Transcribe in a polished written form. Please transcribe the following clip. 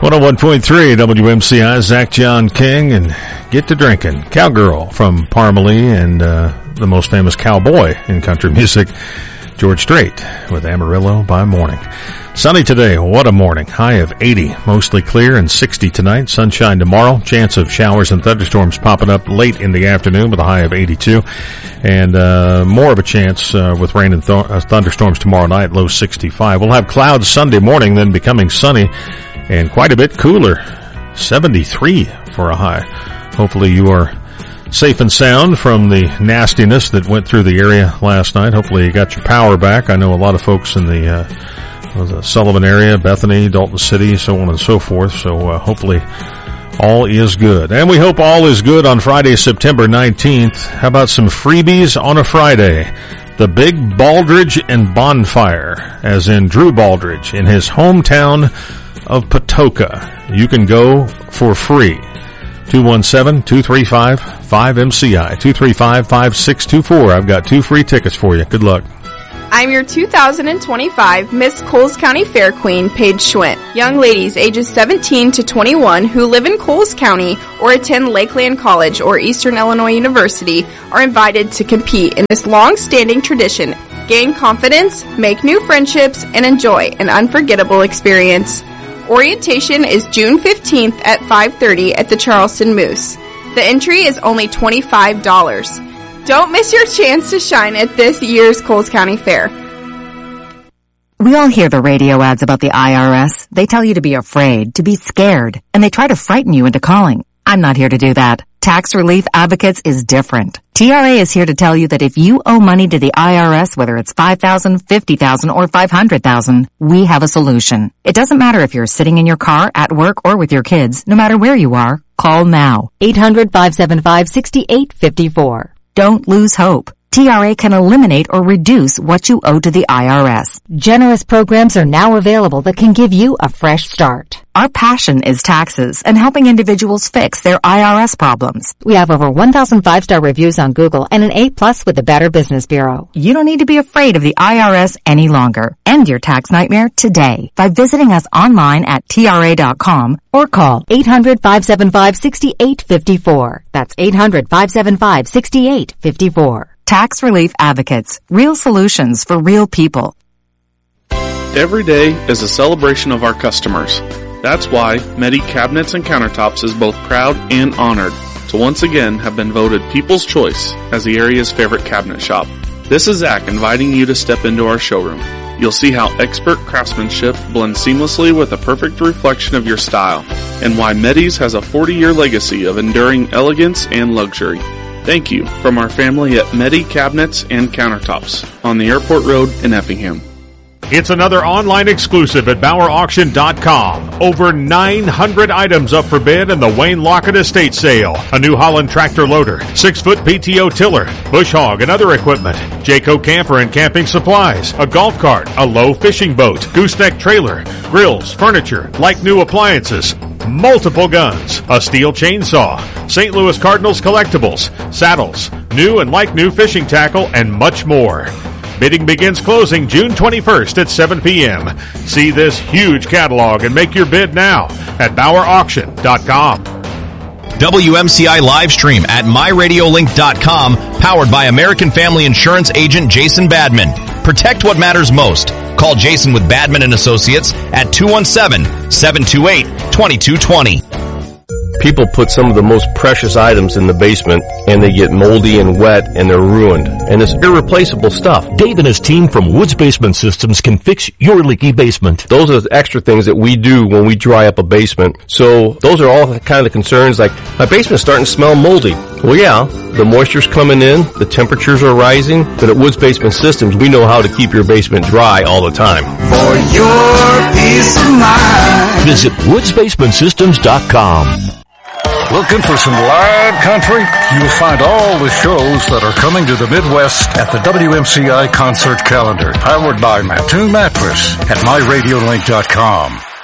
101.3 WMCI, Zach John King, and Get to Drinking. Cowgirl from Parmalee, and the most famous cowboy in country music, George Strait, with Amarillo by Morning. Sunny today. What a morning. High of 80. Mostly clear and 60 tonight. Sunshine tomorrow. Chance of showers and thunderstorms popping up late in the afternoon with a high of 82. And more of a chance with rain and thunderstorms tomorrow night. Low 65. We'll have clouds Sunday morning, then becoming sunny and quite a bit cooler. 73 for a high. Hopefully you are safe and sound from the nastiness that went through the area last night. Hopefully you got your power back. I know a lot of folks in the Sullivan area, Bethany, Dalton City, so on and so forth. So hopefully all is good. And we hope all is good on Friday, September 19th. How about some freebies on a Friday? The Big Baldridge and Bonfire, as in Drew Baldridge, in his hometown of Patoka. You can go for free. 217-235-5MCI, 235-5624. I've got 2 free tickets for you. Good luck. I'm your 2025 Miss Coles County Fair Queen, Paige Schwint. Young ladies ages 17 to 21 who live in Coles County or attend Lakeland College or Eastern Illinois University are invited to compete in this long-standing tradition, gain confidence, make new friendships, and enjoy an unforgettable experience. Orientation is June 15th at 5:30 at the Charleston Moose. The entry is only $25. Don't miss your chance to shine at this year's Coles County Fair. We all hear the radio ads about the IRS. They tell you to be afraid, to be scared, and they try to frighten you into calling. I'm not here to do that. Tax Relief Advocates is different. TRA is here to tell you that if you owe money to the IRS, whether it's $5,000, $50,000, or $500,000, we have a solution. It doesn't matter if you're sitting in your car, at work, or with your kids. No matter where you are, call now. 800-575-6854. Don't lose hope. TRA can eliminate or reduce what you owe to the IRS. Generous programs are now available that can give you a fresh start. Our passion is taxes and helping individuals fix their IRS problems. We have over 1,000 5-star reviews on Google and an A+ with the Better Business Bureau. You don't need to be afraid of the IRS any longer. End your tax nightmare today by visiting us online at TRA.com or call 800-575-6854. That's 800-575-6854. Tax Relief Advocates. Real solutions for real people. Every day is a celebration of our customers. That's why Medi Cabinets and Countertops is both proud and honored to once again have been voted People's Choice as the area's favorite cabinet shop. This is Zach inviting you to step into our showroom. You'll see how expert craftsmanship blends seamlessly with a perfect reflection of your style, and why Medi's has a 40-year legacy of enduring elegance and luxury. Thank you from our family at Medi Cabinets and Countertops on the Airport Road in Effingham. It's another online exclusive at BauerAuction.com. Over 900 items up for bid in the Wayne Lockett Estate Sale. A New Holland tractor loader, 6-foot PTO tiller, bush hog and other equipment, Jayco camper and camping supplies, a golf cart, a low fishing boat, gooseneck trailer, grills, furniture, like new appliances, multiple guns, a steel chainsaw, St. Louis Cardinals collectibles, saddles, new and like new fishing tackle, and much more. Bidding begins closing June 21st at 7 p.m. See this huge catalog and make your bid now at BauerAuction.com. WMCI live stream at MyRadiolink.com, powered by American Family Insurance agent Jason Badman. Protect what matters most. Call Jason with Badman & Associates at 217-728-2220. People put some of the most precious items in the basement, and they get moldy and wet, and they're ruined. And it's irreplaceable stuff. Dave and his team from Woods Basement Systems can fix your leaky basement. Those are the extra things that we do when we dry up a basement. So those are all the kind of concerns, like, my basement's starting to smell moldy. Well, yeah, the moisture's coming in, the temperatures are rising, but at Woods Basement Systems, we know how to keep your basement dry all the time. For your peace of mind. Visit woodsbasementsystems.com. Looking for some live country? You'll find all the shows that are coming to the Midwest at the WMCI concert calendar, powered by Mattoon Mattress at MyRadiolink.com.